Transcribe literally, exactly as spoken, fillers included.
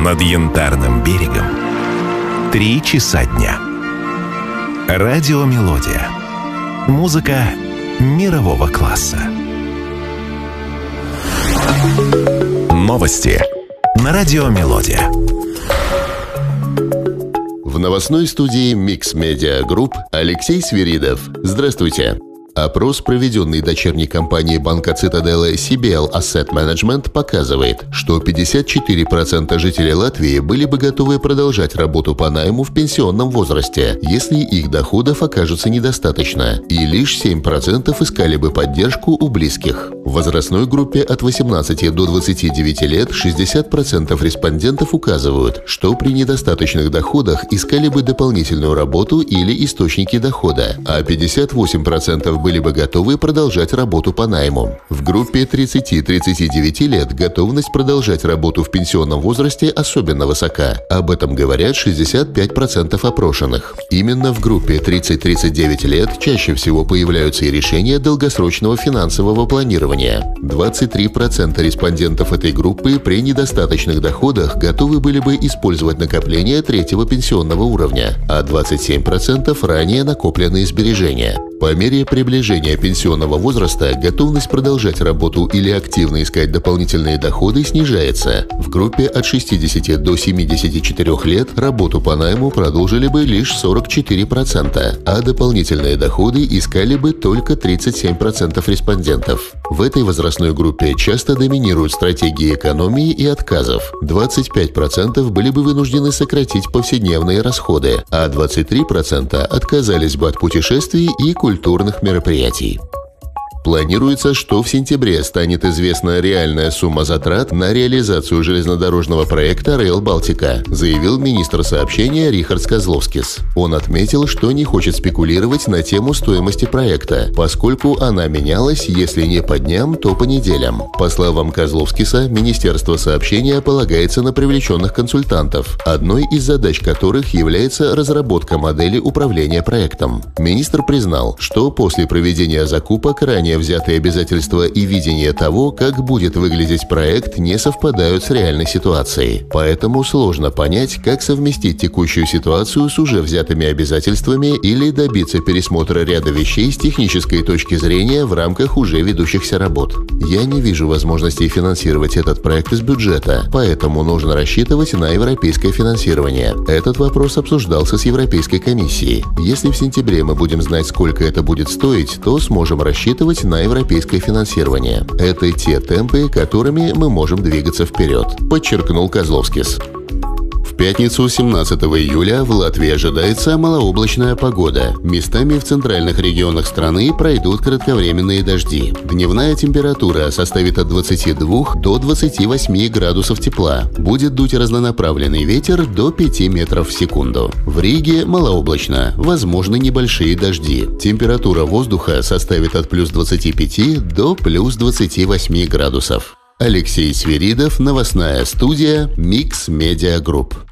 Над Янтарным берегом три часа дня. Радиомелодия. Музыка мирового класса. Новости на Радиомелодия. В новостной студии Mix Media Group Алексей Свиридов. Здравствуйте. Опрос, проведенный дочерней компанией банка Цитаделла си би эл Asset Management, показывает, что пятьдесят четыре процента жителей Латвии были бы готовы продолжать работу по найму в пенсионном возрасте, если их доходов окажется недостаточно, и лишь семь процентов искали бы поддержку у близких. В возрастной группе от восемнадцати до двадцати девяти лет шестьдесят процентов респондентов указывают, что при недостаточных доходах искали бы дополнительную работу или источники дохода, а пятьдесят восемь процентов были бы готовы продолжать работу по найму. В группе тридцати-тридцати девяти лет готовность продолжать работу в пенсионном возрасте особенно высока. Об этом говорят шестьдесят пять процентов опрошенных. Именно в группе тридцать-тридцать девять лет чаще всего появляются и решения долгосрочного финансового планирования. двадцать три процента респондентов этой группы при недостаточных доходах готовы были бы использовать накопления третьего пенсионного уровня, а двадцать семь процентов ранее накопленные сбережения. По мере приближения пенсионного возраста готовность продолжать работу или активно искать дополнительные доходы снижается. В группе от шестидесяти до семидесяти четырёх лет работу по найму продолжили бы лишь сорок четыре процента, а дополнительные доходы искали бы только тридцать семь процентов респондентов. В этой возрастной группе часто доминируют стратегии экономии и отказов. двадцать пять процентов были бы вынуждены сократить повседневные расходы, а двадцать три процента отказались бы от путешествий и культурных мероприятий. Планируется, что в сентябре станет известна реальная сумма затрат на реализацию железнодорожного проекта Rail Baltica, заявил министр сообщения Рихардс Козловскис. Он отметил, что не хочет спекулировать на тему стоимости проекта, поскольку она менялась, если не по дням, то по неделям. По словам Козловскиса, Министерство сообщения полагается на привлеченных консультантов, одной из задач которых является разработка модели управления проектом. Министр признал, что после проведения закупок ранее взятые обязательства и видение того, как будет выглядеть проект, не совпадают с реальной ситуацией. Поэтому сложно понять, как совместить текущую ситуацию с уже взятыми обязательствами или добиться пересмотра ряда вещей с технической точки зрения в рамках уже ведущихся работ. Я не вижу возможности финансировать этот проект из бюджета, поэтому нужно рассчитывать на европейское финансирование. Этот вопрос обсуждался с Европейской комиссией. Если в сентябре мы будем знать, сколько это будет стоить, то сможем рассчитывать на европейское финансирование. Это те темпы, которыми мы можем двигаться вперед, подчеркнул Козловскис. В пятницу, семнадцатого июля, в Латвии ожидается малооблачная погода. Местами в центральных регионах страны пройдут кратковременные дожди. Дневная температура составит от двадцати двух до двадцати восьми градусов тепла. Будет дуть разнонаправленный ветер до пяти метров в секунду. В Риге малооблачно, возможны небольшие дожди. Температура воздуха составит от плюс двадцати пяти до плюс двадцати восьми градусов. Алексей Свиридов, новостная студия Mix Media Group.